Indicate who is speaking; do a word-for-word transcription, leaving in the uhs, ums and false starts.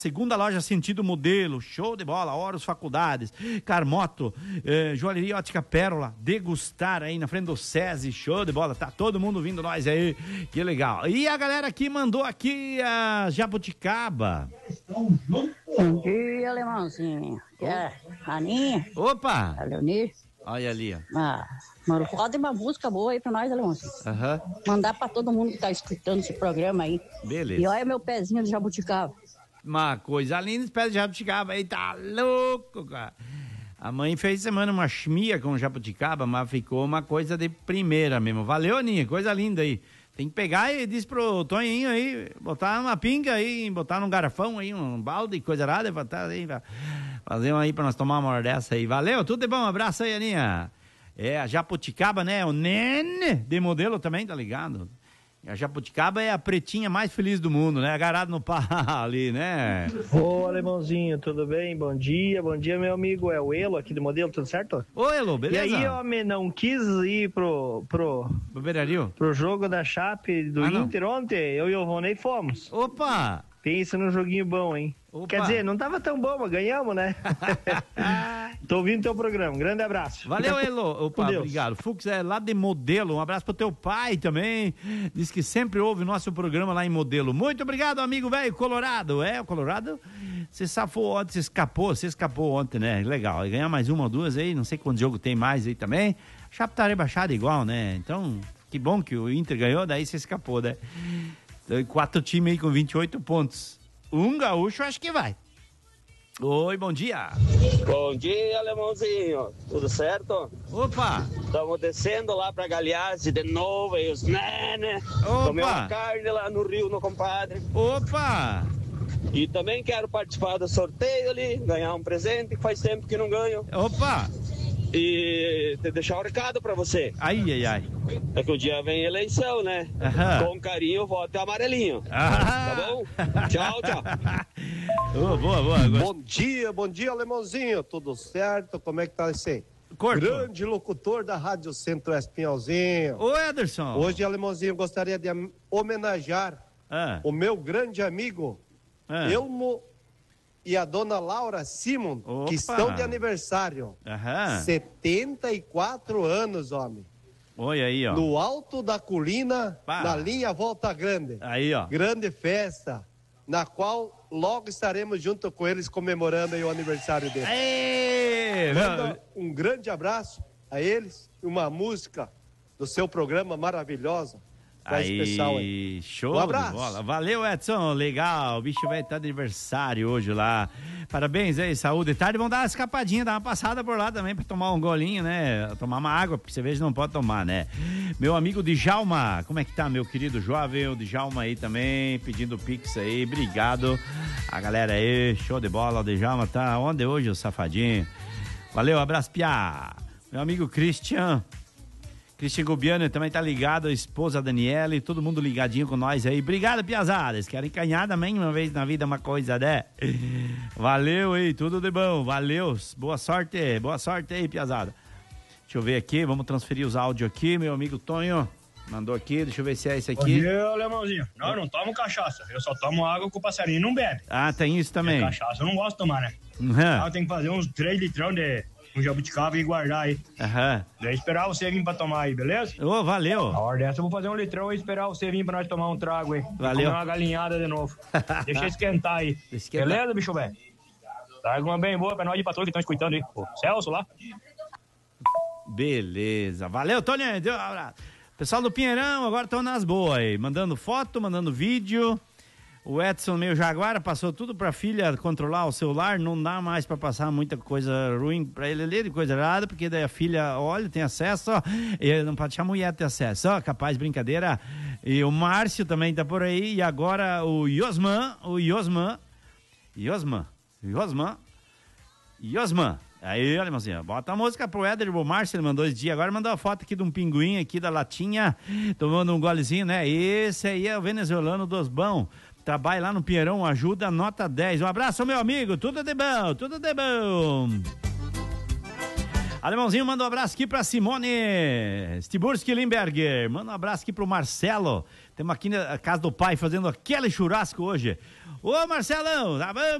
Speaker 1: Segunda loja sentido modelo, show de bola, Horus Faculdades, Carmoto, eh, Joalheria Ótica Pérola, Degustar aí na frente do SESI, show de bola, tá todo mundo vindo nós aí, que legal. E a galera aqui mandou aqui a Jabuticaba.
Speaker 2: Bom dia, alemãozinho, que é a Aninha.
Speaker 1: Opa!
Speaker 2: A Leonir.
Speaker 1: Olha ali, ó.
Speaker 2: Ah, mano, roda uma música boa aí pra nós, alemãozinho.
Speaker 1: Aham.
Speaker 2: Uhum. Mandar pra todo mundo que tá escutando esse programa aí.
Speaker 1: Beleza.
Speaker 2: E olha meu pezinho de jabuticaba.
Speaker 1: Uma coisa linda, esse pé de jabuticaba aí, tá louco, cara. A mãe fez semana uma chimia com jabuticaba, mas ficou uma coisa de primeira mesmo. Valeu, Aninha, coisa linda aí. Tem que pegar e diz pro Toninho aí, botar uma pinga aí, botar num garrafão aí, um balde, coisa nada, botar aí, fazer uma aí pra nós tomar uma hora dessa aí. Valeu, tudo de bom, um abraço aí, Aninha. É, a jabuticaba, né, o Nene de modelo também, tá ligado? A jabuticaba é a pretinha mais feliz do mundo, né? Agarrado no pau ali, né?
Speaker 3: Ô, alemãozinho, tudo bem? Bom dia, bom dia, meu amigo. É o Elo aqui do modelo, tudo certo?
Speaker 1: Ô, Elo, beleza?
Speaker 3: E aí, homem, não quis ir pro... pro...
Speaker 1: Bebeirario?
Speaker 3: Pro jogo da Chape do
Speaker 1: ah,
Speaker 3: Inter ontem, eu e o Ronei fomos.
Speaker 1: Opa!
Speaker 3: Pensa num joguinho bom, hein?
Speaker 1: Opa.
Speaker 3: Quer dizer, não tava tão bom, mas ganhamos, né? Tô ouvindo teu programa. Grande abraço.
Speaker 1: Valeu, Elo. Opa, obrigado. Fux é lá de Modelo. Um abraço pro teu pai também. Diz que sempre ouve o nosso programa lá em Modelo. Muito obrigado, amigo velho Colorado. É, o Colorado, você safou ontem, você escapou, você escapou ontem, né? Legal. E ganhar mais uma ou duas aí, não sei quantos jogos tem mais aí também. Chape tá rebaixado igual, né? Então, que bom que o Inter ganhou, daí você escapou, né? Quatro times aí com vinte e oito pontos. Um gaúcho, acho que vai. Oi, bom dia.
Speaker 4: Bom dia, alemãozinho. Tudo certo?
Speaker 1: Opa!
Speaker 4: Estamos descendo lá pra Galeazzi de novo, e os nene. Comer uma carne lá no Rio, no compadre.
Speaker 1: Opa!
Speaker 4: E também quero participar do sorteio ali, ganhar um presente, que faz tempo que não ganho.
Speaker 1: Opa!
Speaker 4: E deixar um recado pra você.
Speaker 1: Ai, ai, ai.
Speaker 4: É que o dia vem eleição, né?
Speaker 1: Aham.
Speaker 4: Com carinho, voto amarelinho.
Speaker 1: Ah.
Speaker 4: Tá bom? Tchau, tchau.
Speaker 1: Oh, boa, boa.
Speaker 5: Bom dia, bom dia, alemãozinho. Tudo certo? Como é que tá esse
Speaker 1: Corto.
Speaker 5: grande locutor da Rádio Centro-Oeste, Pinhalzinho?
Speaker 1: Ô, Ederson.
Speaker 5: Hoje, alemãozinho, gostaria de homenagear
Speaker 1: ah.
Speaker 5: o meu grande amigo, ah. Elmo e a dona Laura Simon,
Speaker 1: Opa.
Speaker 5: que estão de aniversário.
Speaker 1: Aham.
Speaker 5: setenta e quatro anos, homem.
Speaker 1: Oi, aí, ó.
Speaker 5: No alto da colina,
Speaker 1: Pá.
Speaker 5: na linha Volta Grande.
Speaker 1: Aí, ó.
Speaker 5: Grande festa, na qual logo estaremos junto com eles comemorando aí o aniversário deles.
Speaker 1: Aê!
Speaker 5: Manda um grande abraço a eles e uma música do seu programa maravilhosa.
Speaker 1: Aí,
Speaker 5: especial aí.
Speaker 1: Show
Speaker 5: um abraço.
Speaker 1: de bola. Valeu, Edson, legal, o bicho vai estar de aniversário hoje lá, parabéns aí, saúde e tarde, vão dar uma escapadinha, dar uma passada por lá também pra tomar um golinho, né, tomar uma água, porque cerveja não pode tomar, né. Meu amigo Djalma, como é que tá, meu querido jovem, o Djalma aí também, pedindo pix aí, obrigado, a galera aí, show de bola, o Djalma tá onde hoje, o safadinho, valeu, abraço, piá, meu amigo Christian, Cristian Gubiano também tá ligado, a esposa Daniela e todo mundo ligadinho com nós aí. Obrigado, piazadas. Querem canhar também uma vez na vida uma coisa, né? Valeu aí, tudo de bom. Valeu, boa sorte, boa sorte aí, piazada. Deixa eu ver aqui, vamos transferir os áudios aqui. Meu amigo Tonho mandou aqui, deixa eu ver se é esse aqui.
Speaker 6: Bom dia, alemãozinho. Não, eu não tomo cachaça, eu só tomo água que o passarinho não bebe.
Speaker 1: Ah, tem isso também.
Speaker 6: É cachaça eu não gosto de tomar, né?
Speaker 1: Uhum.
Speaker 6: Ah, eu tenho que fazer uns três litrão de um jabuticaba e guardar aí.
Speaker 1: Aham.
Speaker 6: Daí esperar você vir pra tomar aí, beleza?
Speaker 1: Ô, oh, valeu.
Speaker 6: A hora dessa eu vou fazer um litrão e esperar você vir pra nós tomar um trago aí.
Speaker 1: Valeu.
Speaker 6: Comer uma galinhada de novo. Deixa esquentar aí.
Speaker 1: Esquentar.
Speaker 6: Beleza, bicho velho? Traga uma bem boa pra nós e pra todos que estão escutando aí. Pô, Celso lá.
Speaker 1: Beleza. Valeu, Tony. Deu um abraço. Pessoal do Pinheirão agora estão nas boas aí. Mandando foto, mandando vídeo. O Edson, meio Jaguara, passou tudo pra filha controlar o celular, não dá mais pra passar muita coisa ruim pra ele ali, de coisa errada, porque daí a filha, olha, tem acesso, ó, e ele não pode deixar a mulher ter acesso, ó, capaz, brincadeira. E o Márcio também tá por aí, e agora o Yosman, o Yosman, Yosman, Yosman, Yosman. Aí, olha, mocinha, bota a música pro Éder, o Márcio, ele mandou esse dia, agora mandou a foto aqui de um pinguim aqui da latinha, tomando um golezinho, né? Esse aí é o venezuelano dos bons. Trabalha lá no Pinheirão, ajuda, nota dez. Um abraço, meu amigo, tudo de bom, tudo de bom. Alemãozinho manda um abraço aqui pra Simone Stiburski Limberger. Manda um abraço aqui pro Marcelo. Temos aqui na casa do pai fazendo aquele churrasco hoje. Ô, Marcelão, tá bom?